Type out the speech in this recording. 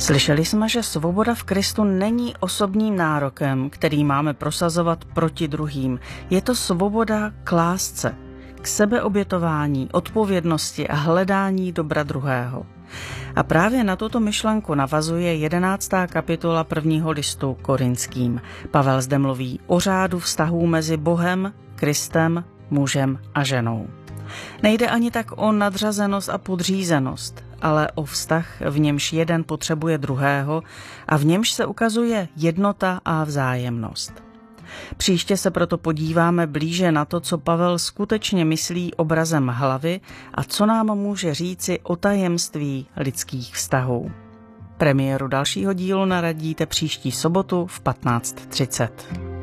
Slyšeli jsme, že svoboda v Kristu není osobním nárokem, který máme prosazovat proti druhým. Je to svoboda k lásce, k sebeobětování, odpovědnosti a hledání dobra druhého. A právě na tuto myšlenku navazuje 11. kapitola 1. listu Korinským. Pavel zde mluví o řádu vztahů mezi Bohem, Kristem, mužem a ženou. Nejde ani tak o nadřazenost a podřízenost, ale o vztah, v němž jeden potřebuje druhého a v němž se ukazuje jednota a vzájemnost. Příště se proto podíváme blíže na to, co Pavel skutečně myslí obrazem hlavy a co nám může říci o tajemství lidských vztahů. Premiéru dalšího dílu naradíte příští sobotu v 15:30.